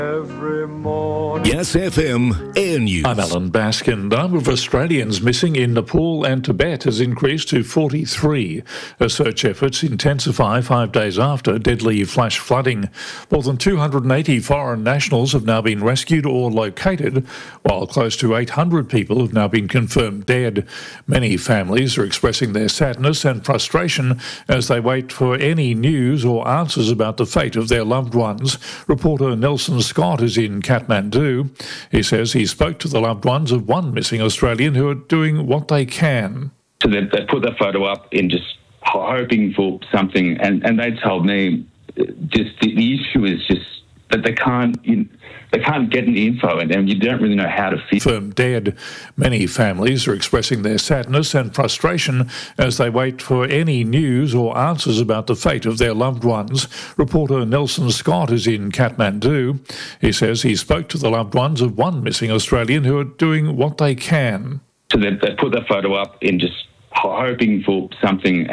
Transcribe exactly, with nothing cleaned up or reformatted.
Every morning. Yes F M Air News. I'm Alan Baskin. The number of Australians missing in Nepal and Tibet has increased to forty-three as search efforts intensify five days after deadly flash flooding. More than two hundred eighty foreign nationals have now been rescued or located, while close to eight hundred people have now been confirmed dead. Many families are expressing their sadness and frustration as they wait for any news or answers about the fate of their loved ones. Reporter Nelson Scott is in Kathmandu. He says he spoke to the loved ones of one missing Australian who are doing what they can. So they, they put the photo up in just hoping for something, and, and they told me just the, the issue is just that they can't you, they can't get any info, and, and you don't really know how to feel. Confirmed dead. Many families are expressing their sadness and frustration as they wait for any news or answers about the fate of their loved ones. Reporter Nelson Scott is in Kathmandu. He says he spoke to the loved ones of one missing Australian who are doing what they can. So they, they put the photo up in just hoping for something.